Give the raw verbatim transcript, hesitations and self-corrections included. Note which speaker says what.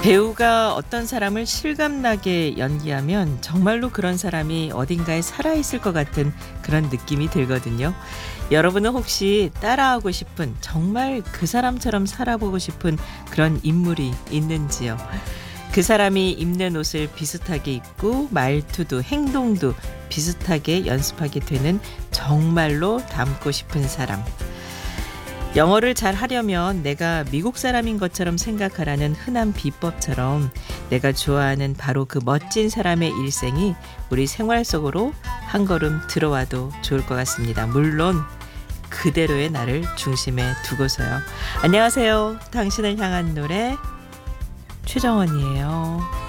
Speaker 1: 배우가 어떤 사람을 실감나게 연기하면 정말로 그런 사람이 어딘가에 살아있을 것 같은 그런 느낌이 들거든요. 여러분은 혹시 따라하고 싶은, 정말 그 사람처럼 살아보고 싶은 그런 인물이 있는지요? 그 사람이 입는 옷을 비슷하게 입고 말투도 행동도 비슷하게 연습하게 되는 정말로 닮고 싶은 사람. 영어를 잘 하려면 내가 미국 사람인 것처럼 생각하라는 흔한 비법처럼 내가 좋아하는 바로 그 멋진 사람의 일생이 우리 생활 속으로 한 걸음 들어와도 좋을 것 같습니다. 물론 그대로의 나를 중심에 두고서요. 안녕하세요. 당신을 향한 노래 최정원이에요.